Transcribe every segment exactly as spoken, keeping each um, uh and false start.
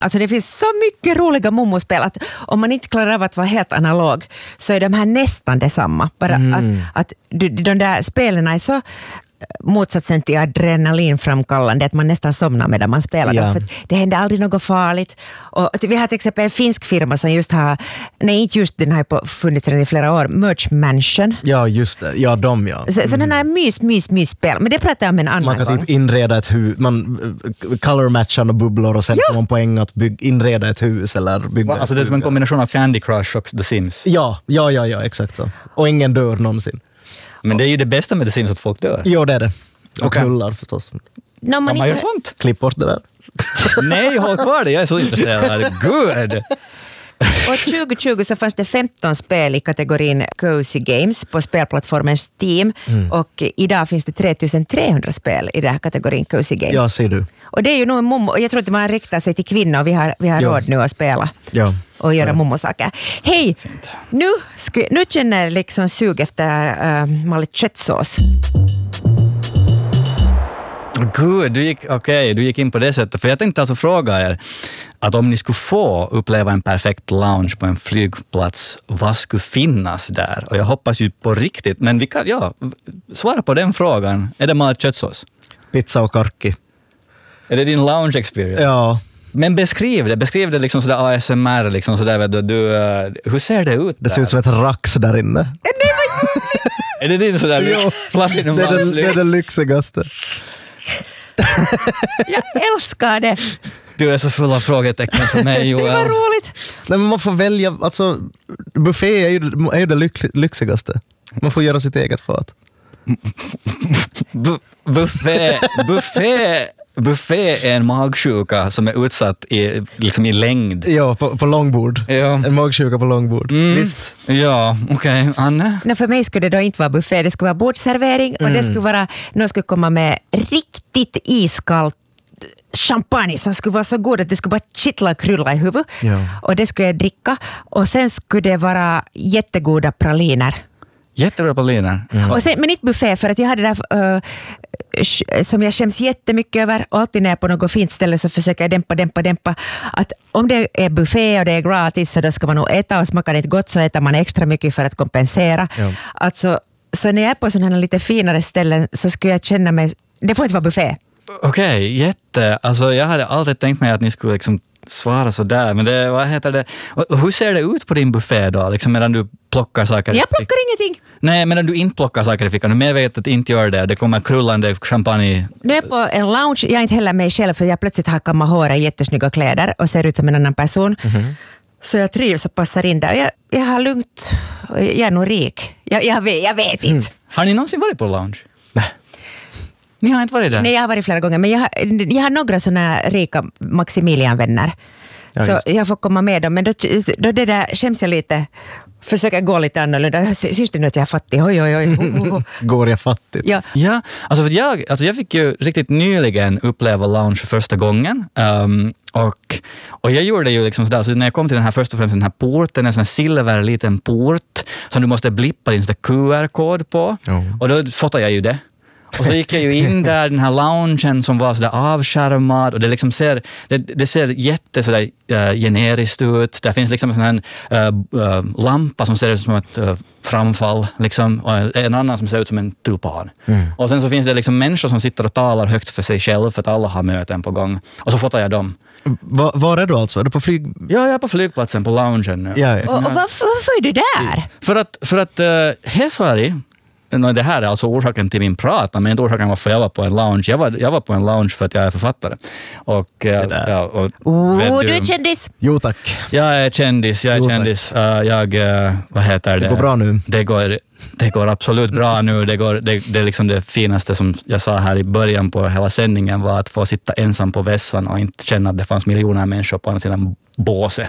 Alltså det finns så mycket roliga Momo-spel att om man inte klarar av att vara helt analog så är de här nästan detsamma. Bara mm. att, att de, de där spelen är så motsatsen till adrenalinframkallande att man nästan somnar medan man spelar. Ja. För det händer aldrig något farligt. Och vi har till exempel en finsk firma som just har, nej inte just den har funnits redan i flera år, Merch Mansion. Ja, just det. Ja, de ja. Så, mm. så den här mys, mys, mys spel. Men det pratar jag om en annan gång. Man kan gång. typ inreda ett hus, man color matcha och bubblor och sen ja. får man poäng att bygg, inreda ett hus eller bygga. Alltså det är som en kombination av Candy Crush och The Sims. Ja, ja, ja, ja exakt så. Och ingen dör någonsin. Men det är ju det bästa med The Sims att folk dör. Jo, det är det. Och okay. knullar förstås. No, man inte... sånt. Klipp bort det där. Nej, håll kvar det. Jag är så intresserad. Good! Och tjugo tjugo så fanns det femton spel i kategorin Cozy Games på spelplattformen Steam. Mm. Och idag finns det tre tusen trehundra spel i den här kategorin Cozy Games. Ja, ser du. Och det är ju nog en mommo. Jag tror att man riktar sig till kvinnor. Vi har, vi har råd nu att spela. Ja. Och göra ja. mommosaker. Hej, nu, sku, nu känner jag liksom sug efter uh, malet köttsås. Gud, du gick, okay, du gick in på det sättet. För jag tänkte alltså fråga er att om ni skulle få uppleva en perfekt lounge på en flygplats, vad skulle finnas där? Och jag hoppas ju på riktigt, men vi kan, ja, svara på den frågan. Är det malet köttsås? Pizza och karki. Är det din lounge experience? Ja. Men beskriv det, beskriv det liksom sådär A S M R, liksom sådär, vet du, du, hur ser det ut där? Det ser ut som ett rax där inne. Är det din sådär lyx? Platinum det, är den, det är den lyxigaste. Jag älskar det. Du är så full av frågetecken för mig, Joel. Det var roligt. Nej, men man får välja, alltså buffé är ju, är ju det lyx, lyxigaste. Man får göra sitt eget fat. Bu- buffé, buffé, buffé är en magsjuka som är utsatt i, liksom i längd. Ja, på, på långbord. Ja. En magsjuka på långbord. Mm. Visst. Ja, okej. Okay. Anne? Nej, för mig skulle det då inte vara buffé. Det skulle vara bordsservering och mm. det skulle vara, någon skulle komma med riktigt iskallt champagne som skulle vara så god att det skulle bara kittla och krylla i huvudet. Ja. Och det skulle jag dricka. Och sen skulle det vara jättegoda praliner. Jättebra praliner. Mm. Och sen, men inte buffé, för att jag hade där uh, som jag skäms jättemycket över. Alltid när jag är på något fint ställe så försöker jag dämpa, dämpa, dämpa. Att om det är buffé och det är gratis så då ska man nog äta, och smakar det inte gott så äter man extra mycket för att kompensera. Ja. Alltså, så när jag är på sådana här lite finare ställen så skulle jag känna mig, det får inte vara buffé. Okej, okay, jätte. Alltså jag hade aldrig tänkt mig att ni skulle liksom svara så där, men det, vad heter det? Och hur ser det ut på din buffé då? Liksom medan du plockar saker. Jag plockar ingenting. Nej, medan du inte plockar saker i fickan. Du medvetet inte gör det. Det kommer krullande champagne. Nu är jag på en lounge. Jag är inte heller mig själv för jag plötsligt har kammat håret i jättesnygga kläder och ser ut som en annan person. Mm-hmm. Så jag trivs och passar in där. Jag, jag har lugnt. Jag är nog rik. Jag, jag, vet, jag vet inte. Mm. Har ni någonsin varit på lounge? Nej. Ni har inte varit där? Nej, jag har varit flera gånger. Men jag har, jag har några sådana rika Maximilian-vänner. Ja, så jag får komma med dem. Men då, då det där känns jag lite, försöker gå lite annorlunda. Syns det nu att jag är fattig? Oj, oj, oj. Går jag fattigt? Ja, ja alltså, för jag, alltså jag fick ju riktigt nyligen uppleva lounge för första gången. Um, och, och jag gjorde det ju liksom sådär. Så när jag kom till den här först och främst den här porten, en sån här silver liten port som du måste blippa din Q R-kod på. Oh. Och då fotade jag ju det. Och så gick jag ju in där, den här loungen som var sådär avskärmad och det liksom ser, det, det ser jätte sådär uh, generiskt ut. Där finns liksom en sån här uh, uh, lampa som ser ut som ett uh, framfall liksom, och en annan som ser ut som en tulpan. Mm. Och sen så finns det liksom människor som sitter och talar högt för sig själv för att alla har möten på gång. Och så fotar jag dem. Va, var är du alltså? Är du på flyg? Ja, jag är på flygplatsen på loungen nu. Ja, ja. Och, och varför, varför är du där? För att, för att uh, Hesari, no, det här är alltså orsaken till min prat, men inte orsaken varför jag var på en lounge. Jag var, jag var på en lounge för att jag är författare. Och, ja, och, oh, du, du är kändis. Jo, tack. Jag är kändis, jag är jo, kändis. Uh, jag, uh, vad heter det? Det går bra nu. Det går, det går absolut bra nu. Det, går, det, det är liksom det finaste som jag sa här i början på hela sändningen var att få sitta ensam på vässan och inte känna att det fanns miljoner människor på andra sidan båset.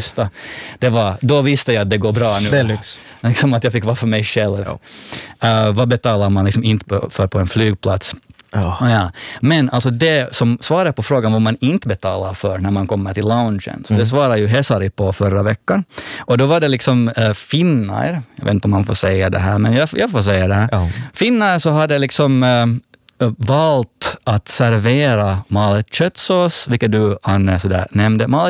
Det var, då visste jag att det går bra nu. Det är lyx. Liksom att jag fick vara för mig själv. Ja. Uh, vad betalar man liksom inte för på en flygplats? Oh. Ja. Men alltså det som svarar på frågan vad man inte betalar för när man kommer till loungen. Så mm. det svarar ju Hesari på förra veckan. Och då var det liksom uh, Finnair. Jag vet inte om man får säga det här, men jag, jag får säga det här. Oh. Finnair så hade liksom uh, valt att servera malet köttsås, vilket du, Anne, sådär nämnde. Malet